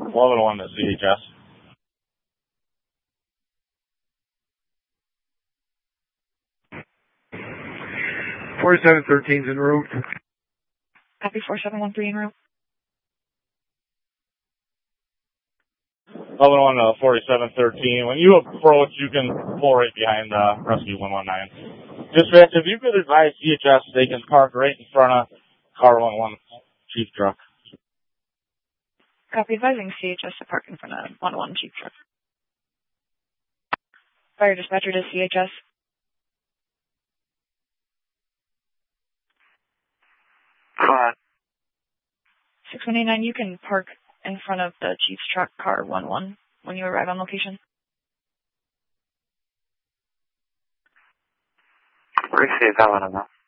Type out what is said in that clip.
11-1 to CHS. 4713's en route. Copy 4713 en route. 11-1 to 4713. When you approach, you can pull right behind Rescue 119. Dispatch, if you could advise CHS, they can park right in front of car 11 Chief Truck. Copy, advising CHS to park in front of 11 Chief Truck. Fire dispatcher to CHS. Go ahead. 6189, you can park in front of the Chief's truck, car 11, when you arrive on location. Receive that one,